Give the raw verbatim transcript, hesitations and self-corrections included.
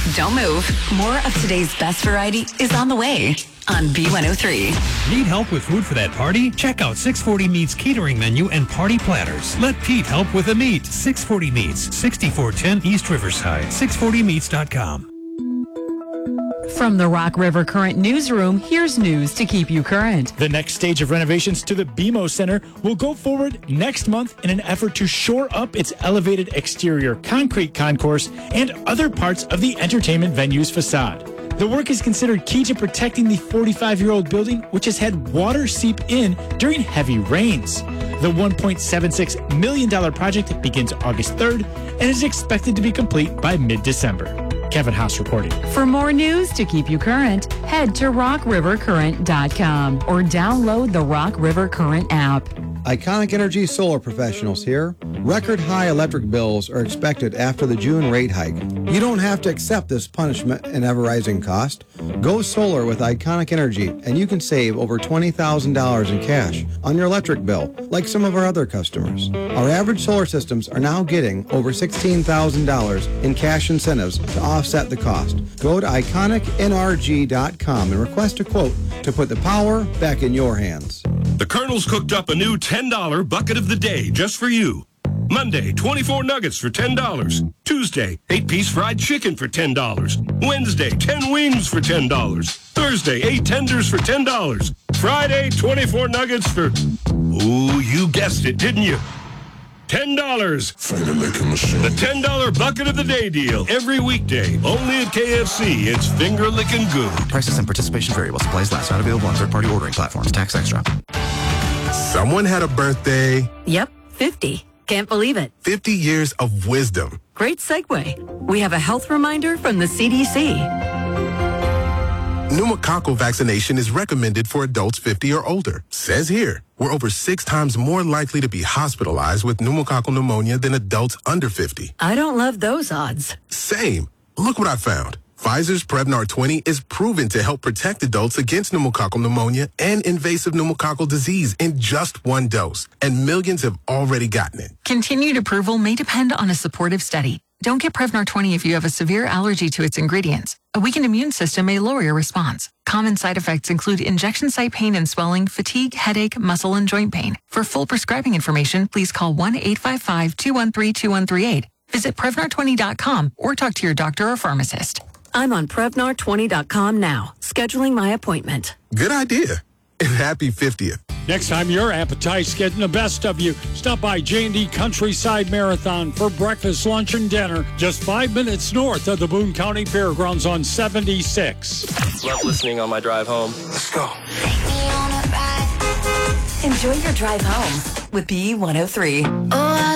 Don't move. More of today's best variety is on the way on B one oh three. Need help with food for that party? Check out six forty Meats catering menu and party platters. Let Pete help with the meat. six forty Meats, sixty-four ten East Riverside, six forty meats dot com. From the Rock River Current Newsroom, here's news to keep you current. The next stage of renovations to the B M O Center will go forward next month in an effort to shore up its elevated exterior concrete concourse and other parts of the entertainment venue's facade. The work is considered key to protecting the forty-five-year-old building, which has had water seep in during heavy rains. The one point seven six million dollars project begins August third and is expected to be complete by mid-December. Kevin Haas reporting. For more news to keep you current, head to rock river current dot com or download the Rock River Current app. Iconic Energy Solar Professionals here. Record high electric bills are expected after the June rate hike. You don't have to accept this punishment and ever-rising cost. Go solar with Iconic Energy, and you can save over twenty thousand dollars in cash on your electric bill, like some of our other customers. Our average solar systems are now getting over sixteen thousand dollars in cash incentives to offset the cost. Go to iconic N R G dot com and request a quote to put the power back in your hands. The Colonel's cooked up a new ten dollar bucket of the day just for you. Monday, twenty-four nuggets for ten dollars. Tuesday, eight-piece fried chicken for ten dollars. Wednesday, ten wings for ten dollars. Thursday, eight tenders for ten dollars. Friday, twenty-four nuggets for... Ooh, you guessed it, didn't you? ten dollars. Finger licking machine. The ten dollar bucket of the day deal. Every weekday. Only at K F C. It's finger licking good. Prices and participation vary while supplies last. Not available on third-party ordering platforms. Tax extra. Someone had a birthday. Yep, fifty. Can't believe it. fifty years of wisdom. Great segue. We have a health reminder from the C D C. Pneumococcal vaccination is recommended for adults fifty or older. Says here, we're over six times more likely to be hospitalized with pneumococcal pneumonia than adults under fifty. I don't love those odds. Same. Look what I found. Pfizer's Prevnar twenty is proven to help protect adults against pneumococcal pneumonia and invasive pneumococcal disease in just one dose, and millions have already gotten it. Continued approval may depend on a supportive study. Don't get Prevnar twenty if you have a severe allergy to its ingredients. A weakened immune system may lower your response. Common side effects include injection site pain and swelling, fatigue, headache, muscle, and joint pain. For full prescribing information, please call one eight five five, two one three, two one three eight. Visit Prevnar twenty dot com or talk to your doctor or pharmacist. I'm on Prevnar twenty dot com now, scheduling my appointment. Good idea. And happy fiftieth. Next time your appetite's getting the best of you, stop by J and D Countryside Marathon for breakfast, lunch, and dinner just five minutes north of the Boone County Fairgrounds on seventy-six. Love listening on my drive home. Let's go. Enjoy your drive home with B one oh three. Oh,